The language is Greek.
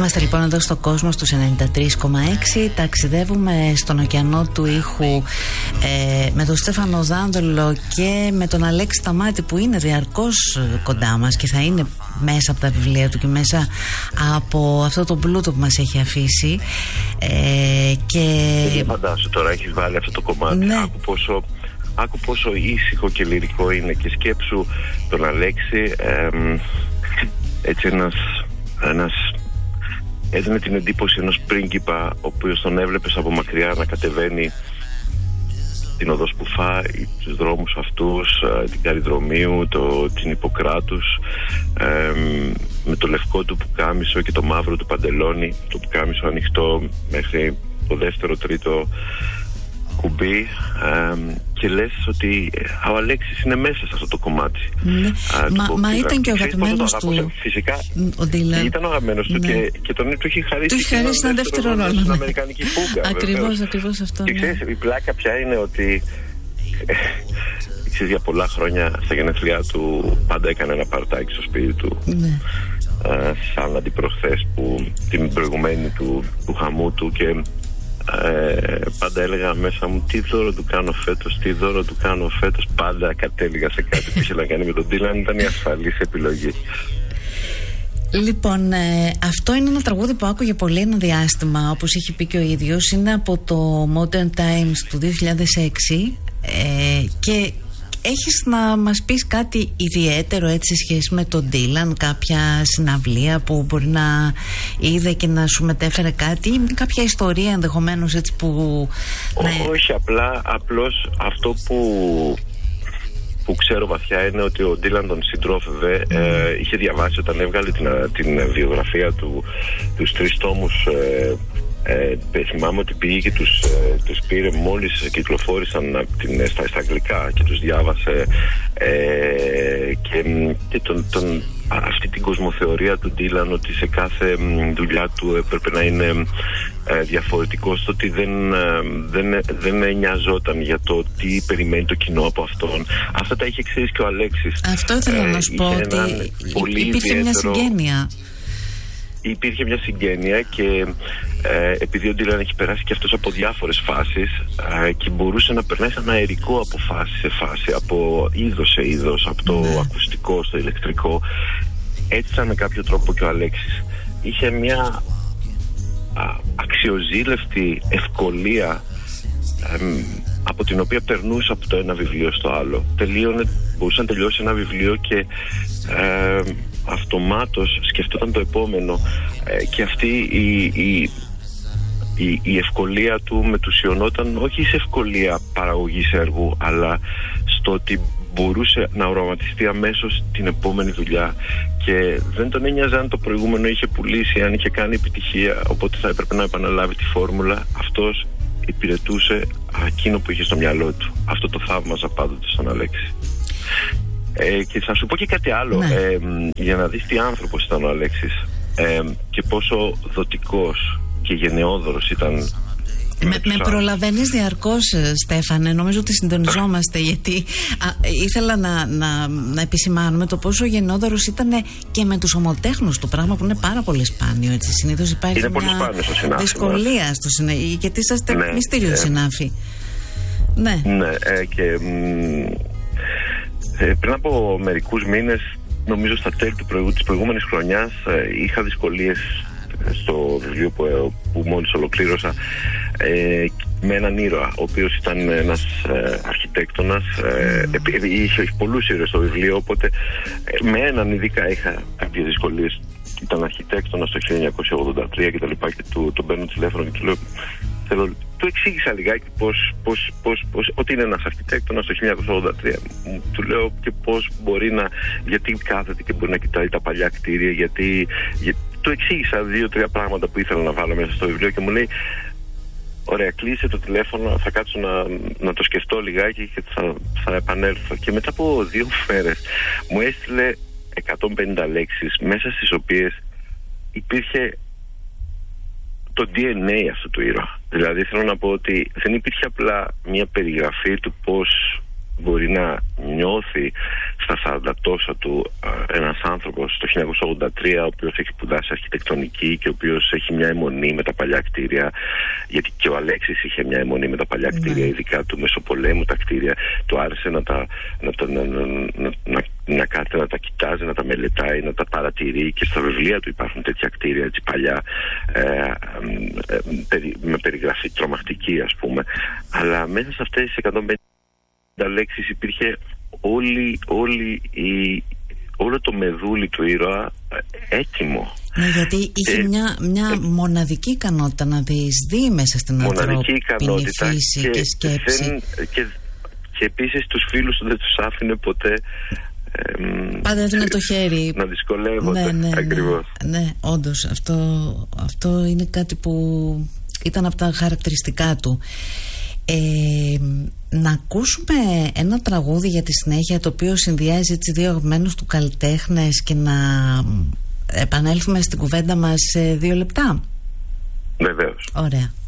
Είμαστε λοιπόν εδώ στο κόσμο στους 93,6. Ταξιδεύουμε στον ωκεανό του ήχου με τον Στέφανο Δάνδολο και με τον Αλέξη Σταμάτη, που είναι διαρκώς κοντά μας και θα είναι μέσα από τα βιβλία του και μέσα από αυτό το πλούτο που μας έχει αφήσει. Δεν φαντάσου τώρα, έχεις βάλει αυτό το κομμάτι. Ναι. Άκου πόσο ήσυχο και λυρικό είναι, και σκέψου τον Αλέξη έτσι ένας έδινε την εντύπωση ενός πρίγκιπα, ο οποίος τον έβλεπες από μακριά να κατεβαίνει την οδό Σπουφά, τους δρόμους αυτούς, την Καρυδρομείου, την Ιπποκράτους, με το λευκό του πουκάμισο και το μαύρο του παντελόνι, το πουκάμισο ανοιχτό μέχρι το δεύτερο τρίτο κουμπί, και λες ότι ο Αλέξης είναι μέσα σε αυτό το κομμάτι. Ναι. Μα ήταν και ο αγαπημένος του. Φυσικά ο Ντίλαν. Ήταν ο αγαπημένος του, ναι. και τον του είχε χαρίσει ένα δεύτερο ρόλο στην Αμερικανική φούγκα. Ακριβώς αυτό. Και ξέρεις, η πλάκα πια είναι ότι για πολλά χρόνια στα γενέθλιά του πάντα έκανε ένα παρτάκι στο σπίτι του, ναι. Σαν αντιπροχθές την προηγουμένη του χαμού του, και πάντα έλεγα μέσα μου τι δώρο του κάνω φέτος. Πάντα κατέληγα σε κάτι που είχε να κάνει με τον Ντίλαν. Ήταν η ασφαλής επιλογή. Λοιπόν, αυτό είναι ένα τραγούδι που άκουγε πολύ ένα διάστημα, όπως είχε πει και ο ίδιος. Είναι από το Modern Times του 2006 και έχεις να μας πεις κάτι ιδιαίτερο έτσι σε σχέση με τον Ντίλαν, κάποια συναυλία που μπορεί να είδε και να σου μετέφερε κάτι, ή κάποια ιστορία ενδεχομένως έτσι που... Όχι, απλώς αυτό που ξέρω βαθιά είναι ότι ο Ντίλαν τον συντρόφευε. Είχε διαβάσει όταν έβγαλε την βιογραφία τους 3 τόμους. Θυμάμαι ότι πήγε και τους πήρε μόλις κυκλοφόρησαν στα αγγλικά και τους διάβασε, και αυτή την κοσμοθεωρία του Ντίλαν, ότι σε κάθε δουλειά του έπρεπε να είναι διαφορετικός, το ότι δεν νοιαζόταν για το τι περιμένει το κοινό από αυτόν. Αυτά τα είχε ξέρει και ο Αλέξης. Αυτό ήθελα να σου πω, ότι υπήρχε μια συγγένεια. Υπήρχε μια συγγένεια, και επειδή ο Ντίλαν έχει περάσει και αυτός από διάφορες φάσεις, και μπορούσε να περνάει σαν αερικό από φάση σε φάση, από είδος σε είδος, από το ακουστικό στο ηλεκτρικό, έτσι σαν με κάποιο τρόπο και ο Αλέξης είχε μια αξιοζήλευτη ευκολία, από την οποία περνούσε από το ένα βιβλίο στο άλλο. Μπορούσε να τελειώσει ένα βιβλίο και αυτομάτως σκεφτόταν το επόμενο, και αυτή η ευκολία του μετουσιωνόταν όχι σε ευκολία παραγωγής έργου, αλλά στο ότι μπορούσε να οραματιστεί αμέσως την επόμενη δουλειά, και δεν τον ένοιαζε αν το προηγούμενο είχε πουλήσει, αν είχε κάνει επιτυχία, οπότε θα έπρεπε να επαναλάβει τη φόρμουλα. Αυτός υπηρετούσε εκείνο που είχε στο μυαλό του. Αυτό το θαύμαζα πάντοτε στον Αλέξη. Και θα σου πω και κάτι άλλο, για να δεις τι άνθρωπος ήταν ο Αλέξης, και πόσο δοτικός και γενναιόδωρος ήταν. Με προλαβαίνεις διαρκώς, Στέφανε. Νομίζω ότι συντονιζόμαστε, γιατί ήθελα να επισημάνουμε το πόσο γενναιόδωρος ήταν και με τους ομοτέχνους του, πράγμα που είναι πάρα πολύ σπάνιο, έτσι. Συνήθως υπάρχει μια δυσκολία στο συνάφι, γιατί είσαστε μυστήριο συνάφι. Ναι, και πριν από μερικούς μήνες, νομίζω στα τέλη της προηγούμενης χρονιάς, είχα δυσκολίες στο βιβλίο που μόλις ολοκλήρωσα, με έναν ήρωα, ο οποίος ήταν ένας αρχιτέκτονας. Είχε πολλούς ήρωες στο βιβλίο, οπότε με έναν ειδικά είχα κάποιες δυσκολίες. Ήταν αρχιτέκτονας το 1983 και τα λοιπά, και τον παίρνω τηλέφωνο και του λέω, του εξήγησα λιγάκι ότι είναι ένας αρχιτέκτονας το 1983. Του λέω και πώς μπορεί γιατί κάθεται και μπορεί να κοιτάει τα παλιά κτίρια, γιατί του εξήγησα 2-3 πράγματα που ήθελα να βάλω μέσα στο βιβλίο, και μου λέει, ωραία, κλείσε το τηλέφωνο, θα κάτσω να το σκεφτώ λιγάκι και θα επανέλθω. Και μετά από 2 μέρες μου έστειλε 150 λέξεις, μέσα στις οποίες υπήρχε το DNA αυτού του ήρωα. Δηλαδή θέλω να πω ότι δεν υπήρχε απλά μια περιγραφή του πώς μπορεί να νιώθει στα 40 τόσα του ένας άνθρωπος το 1983, ο οποίος έχει σπουδάσει αρχιτεκτονική και ο οποίος έχει μια αιμονή με τα παλιά κτίρια, γιατί και ο Αλέξης είχε μια αιμονή με τα παλιά κτίρια, ειδικά του Μεσοπολέμου τα κτίρια. Του άρεσε να κάθεται να τα κοιτάζει, να τα μελετάει, να τα παρατηρεί, και στα βιβλία του υπάρχουν τέτοια κτίρια, έτσι παλιά, με περιγραφή τρομακτική, ας πούμε. Αλλά μέσα σε αυτές τις 150 λέξεις υπήρχε όλο το μεδούλι του ήρωα έτοιμο. Ναι, γιατί είχε μια μοναδική ικανότητα να διεισδύει μέσα στην ανθρώπινη φύση και σκέψη. Και επίσης τους φίλους δεν τους άφηνε ποτέ πάντα έδινε το χέρι να δυσκολεύονται. Ακριβώς. Ναι, όντως αυτό είναι κάτι που ήταν από τα χαρακτηριστικά του. Να ακούσουμε ένα τραγούδι για τη συνέχεια, το οποίο συνδυάζει τις δύο αγαπημένους του καλλιτέχνες, και να επανέλθουμε στην κουβέντα μας σε 2 λεπτά. Βεβαίως. Ωραία.